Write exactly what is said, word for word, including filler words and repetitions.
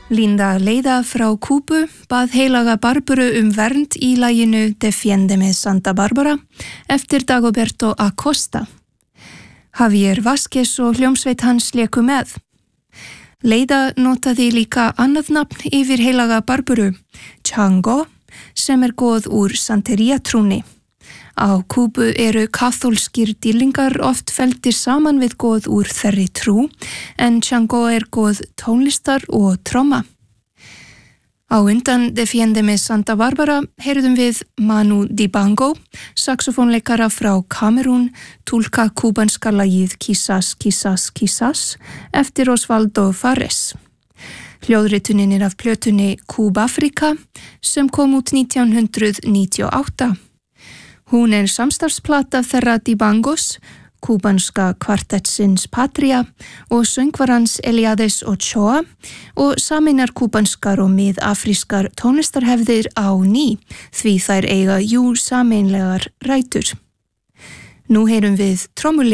Linda Leida frá Kúbu bað heilaga Barburu um vernd í laginu Defiéndeme Santa Barbara eftir Dagoberto Acosta. Javier Vázquez og hljómsveit hans léku með. Leida notaði líka annað nafn yfir heilaga Barburu, Chango, sem er goð úr Santería trúni. Á Kúbu eru kaþólskir dýrlingar oft felldir saman við goð úr þeirri trú, en Chango er goð tónlistar og tromma. Á undan Defiéndeme Santa Barbara heyrðum við Manu Dibango, saxofónleikara frá Kamerún, túlka kúbanska lagið Quizás, Quizás, Quizás eftir Osvaldo Fares. Hljóðritunin er af plötunni Kúbafrika sem kom út nítján hundrað níutíu og átta. Hún er samstarfsplata þeirra Dibangos, kúbanska kvartettsins Patria og söngvarans Eliades Ochoa og sameinar kúbanskar og miðafrískar tónlistarhefðir á ný því þær eiga jú sameinlegar rætur. Nú heyrum við trommuleik